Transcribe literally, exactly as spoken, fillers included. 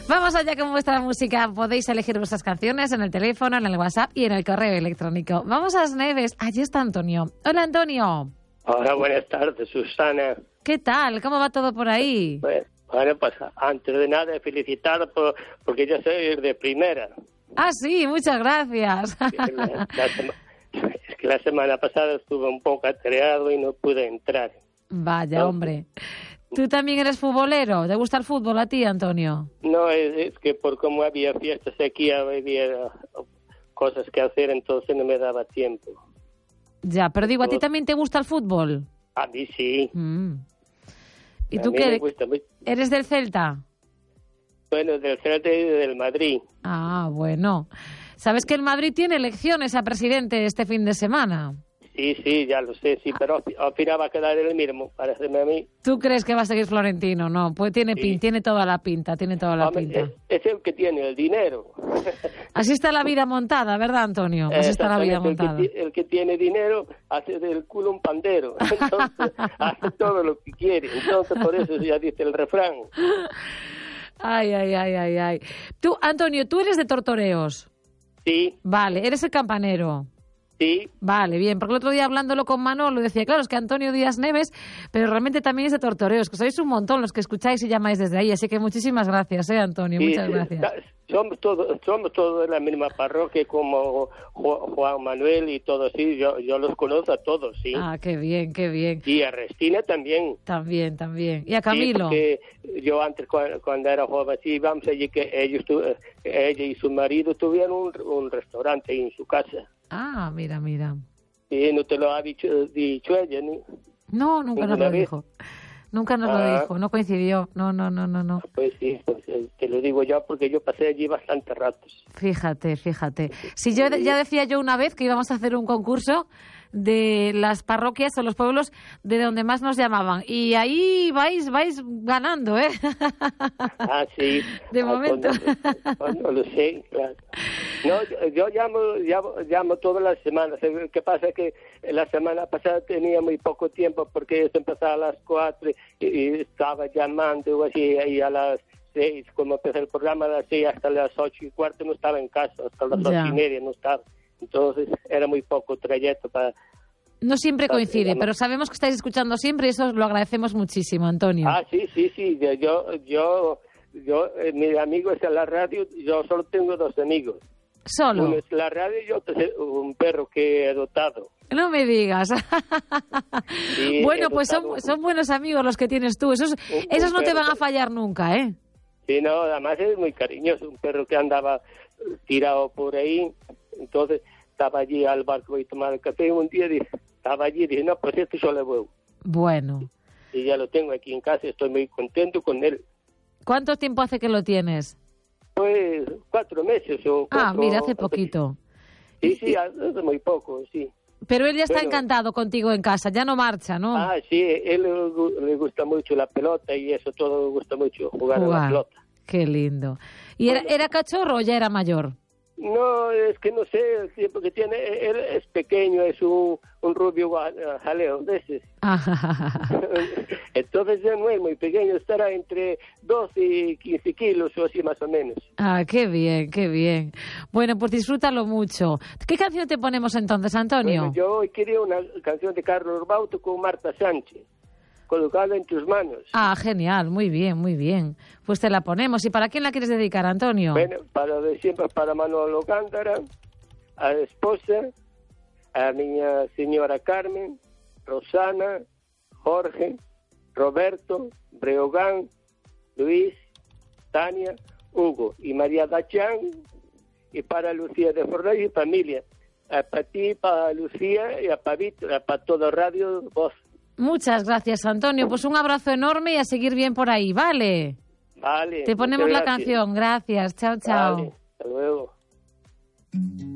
Vamos allá con vuestra música. Podéis elegir vuestras canciones en el teléfono, en el WhatsApp y en el correo electrónico. Vamos a As Neves. Allí está Antonio. Hola, Antonio. Hola, buenas tardes, Susana. ¿Qué tal? ¿Cómo va todo por ahí? Bueno, bueno pues antes de nada, felicitar por, porque yo soy de primera. Ah, sí, muchas gracias. La, la sema, es que la semana pasada estuve un poco atareado y no pude entrar. Vaya, ¿No? hombre. ¿Tú también eres futbolero? ¿Te gusta el fútbol a ti, Antonio? No, es, es que por como había fiestas aquí, había cosas que hacer, entonces no me daba tiempo. Ya, pero digo, ¿a ti también te gusta el fútbol? A mí sí. Mm. ¿Y A tú mí qué me eres? gusta mucho. ¿Eres del Celta? Bueno, del Celta y del Madrid. Ah, bueno. ¿Sabes que el Madrid tiene elecciones a presidente este fin de semana? Sí, sí, ya lo sé, sí, pero al final va a quedar el mismo, parece a mí. ¿Tú crees que va a seguir Florentino? No, pues tiene Sí. pin, tiene toda la pinta, tiene toda la Hombre, pinta. es, es el que tiene el dinero. Así está la vida montada, ¿verdad, Antonio? Así está la vida Exactamente, montada. El que, el que tiene dinero hace del culo un pandero. Entonces, hace todo lo que quiere. Entonces, por eso ya dice el refrán. Ay, ay, ay, ay, ay. Tú, Antonio, tú eres de Tortoreos. Sí, Vale, eres el campanero. sí. Vale, bien, porque el otro día hablándolo con Manolo decía, claro, es que Antonio Díaz Neves, pero realmente también es de Tortoreos, que sois un montón los que escucháis y llamáis desde ahí, así que muchísimas gracias, eh, Antonio, sí, muchas sí, gracias. está- Somos todos, somos todos de la misma parroquia, como Ju- Juan Manuel y todos, sí. Yo, yo los conozco a todos, sí. Ah, qué bien, qué bien. Y a Restina también. También, también. Y a Sí, Camilo. porque yo antes, cuando, cuando era joven, sí, íbamos allí, que ellos, tu- ella y su marido tuvieron un, un restaurante ahí en su casa. Ah, mira, mira. Y no te lo ha dicho, dicho ella, ¿no? No, nunca nos ¿Ninguna lo vez? dijo. Nunca nos Ah. lo dijo, no coincidió. No, no, no, no, no. Pues sí, pues, eh, te lo digo yo porque yo pasé allí bastantes ratos. Fíjate, fíjate. Si yo ya decía yo una vez que íbamos a hacer un concurso de las parroquias o los pueblos de donde más nos llamaban. Y ahí vais, vais ganando, ¿eh? Ah, sí. De Ah, momento. pues no, pues no lo sé, claro. No, yo, yo llamo, llamo, llamo todas las semanas. Lo que pasa es que la semana pasada tenía muy poco tiempo porque esto empezaba a las cuatro y, y estaba llamando así, y a las seis, como empecé el programa a las seis hasta las ocho y cuarto no estaba en casa, hasta las Ya. ocho y media no estaba. Entonces era muy poco trayecto para... No siempre coincide, Llama. pero sabemos que estáis escuchando siempre y eso os lo agradecemos muchísimo, Antonio. Ah, sí, sí, sí. Yo, yo, yo, yo eh, mi amigo es en la radio. Yo solo tengo dos amigos. Solo. Uno es la radio y otro es un perro que he adoptado. No me digas. Sí, Bueno, he pues son, adoptado son buenos amigos los que tienes tú. Esos, un- esos un no te perro van a que- fallar nunca, ¿eh? Sí, no, además es muy cariñoso. Un perro que andaba eh, tirado por ahí. Entonces estaba allí al bar que voy a tomar el café. Un día dije, estaba allí y dije, no, pues esto yo le voy. Bueno. Y ya lo tengo aquí en casa. Estoy muy contento con él. ¿Cuánto tiempo hace que lo tienes? Pues cuatro meses o Ah, cuatro- mira, hace poquito. Sí, sí, hace muy poco, sí. Pero él ya está Bueno. encantado contigo en casa, ya no marcha, ¿no? Ah, sí, él le, gu- le gusta mucho la pelota y eso todo le gusta mucho, jugar a la Jugar. pelota. Qué lindo. ¿Y era, Bueno. era cachorro o ya era mayor? No, es que no sé el tiempo que tiene, él es pequeño, es un, un rubio gua- jaleo de ese. Entonces ya no es muy pequeño, estará entre doce y quince kilos o así más o menos. Ah, qué bien, qué bien. Bueno, pues disfrútalo mucho. ¿Qué canción te ponemos entonces, Antonio? Bueno, yo hoy quería una canción de Carlos Bauto con Marta Sánchez, colocada en tus manos. Ah, genial, muy bien, muy bien. Pues te la ponemos. ¿Y para quién la quieres dedicar, Antonio? Bueno, para de siempre para Manolo Gándara, a la esposa, a mi señora Carmen, Rosana, Jorge, Roberto, Breogán, Luis, Tania, Hugo y María Dachán, y para Lucía de Forley y familia. A para ti, para Lucía y a para Víctor, a para todo Radio Voz. Muchas gracias, Antonio. Pues un abrazo enorme y a seguir bien por ahí, ¿vale? Vale. Te ponemos muchas la gracias. canción. Gracias. Chao, chao. Vale, hasta luego.